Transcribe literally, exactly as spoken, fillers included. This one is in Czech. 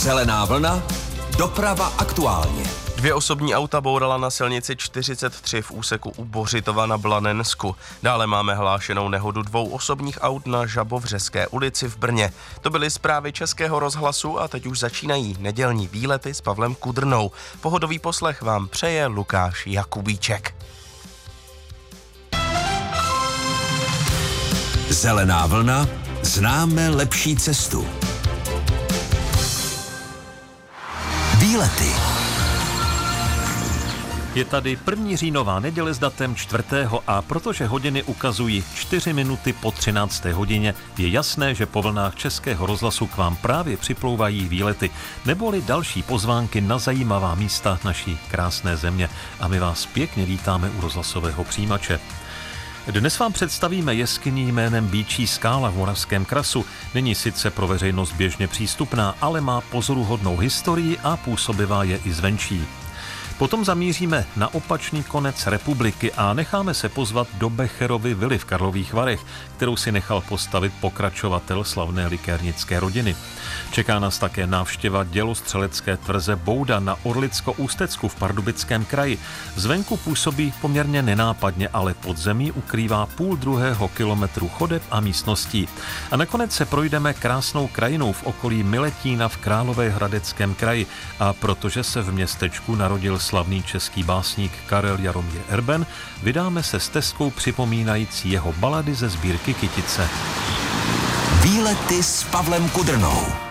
Zelená vlna, doprava aktuálně. Dvě osobní auta bourala na silnici čtyřicet tři v úseku u Bořitova na Blanensku. Dále máme hlášenou nehodu dvou osobních aut na Žabovřeské ulici v Brně. To byly zprávy Českého rozhlasu a teď už začínají nedělní výlety s Pavlem Kudrnou. Pohodový poslech vám přeje Lukáš Jakubíček. Zelená vlna, známe lepší cestu. Výlety. Je tady první říjnová neděle s datem čtvrtého a protože hodiny ukazují čtyři minuty po třinácté hodině, je jasné, že po vlnách Českého rozhlasu k vám právě připlouvají výlety, neboli další pozvánky na zajímavá místa naší krásné země. A my vás pěkně vítáme u rozhlasového přijímače. Dnes vám představíme jeskyni jménem Býčí skála v Moravském krasu. Není sice pro veřejnost běžně přístupná, ale má pozoruhodnou historii a působivá je i zvenčí. Potom zamíříme na opačný konec republiky a necháme se pozvat do Becherovy vily v Karlových Varech, kterou si nechal postavit pokračovatel slavné likérnické rodiny. Čeká nás také návštěva dělostřelecké tvrze Bouda na Orlicko-Ústecku v Pardubickém kraji. Zvenku působí poměrně nenápadně, ale pod zemí ukrývá půl druhého kilometru chodeb a místností. A nakonec se projdeme krásnou krajinou v okolí Miletína v Královéhradeckém kraji. A protože se v městečku narodil slavný český básník Karel Jaromír Erben, vydáme se stezkou připomínající jeho balady ze sbírky Kytice. Výlety s Pavlem Kudrnou.